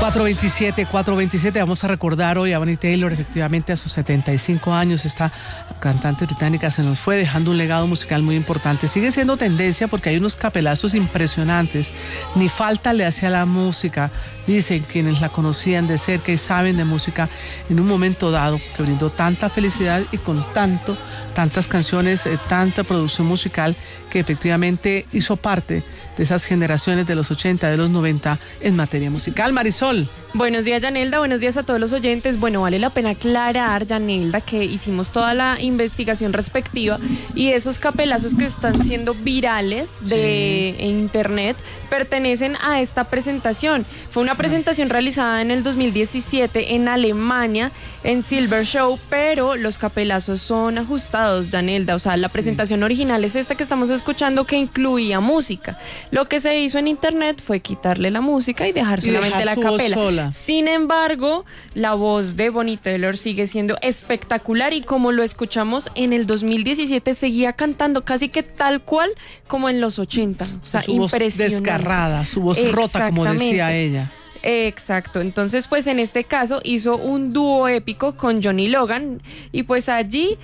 4:27, vamos a recordar hoy a Bonnie Taylor, efectivamente a sus 75 años, esta cantante británica se nos fue dejando un legado musical muy importante. Sigue siendo tendencia porque hay unos capelazos impresionantes, ni falta le hace a la música, dicen quienes la conocían de cerca y saben de música en un momento dado, que brindó tanta felicidad y con tantas canciones, tanta producción musical que efectivamente hizo parte de esas generaciones de los 80, de los 90 en materia musical. Marisol. Buenos días, Yanelda, buenos días a todos los oyentes. Bueno, vale la pena aclarar, Yanelda, que hicimos toda la investigación respectiva y esos capelazos que están siendo virales de internet pertenecen a esta presentación. Fue una presentación realizada en el 2017 en Alemania, en Silver Show, pero los capelazos son ajustados, Yanelda. O sea, la presentación original es esta que estamos escuchando, que incluía música. Lo que se hizo en internet fue quitarle la música y dejar solamente la capela. Sin embargo, la voz de Bonnie Taylor sigue siendo espectacular y como lo escuchamos en el 2017 seguía cantando casi que tal cual como en los 80. O sea, su impresionante. Voz desgarrada, su voz rota, como decía ella. Exacto, entonces pues en este caso hizo un dúo épico con Johnny Logan y pues allí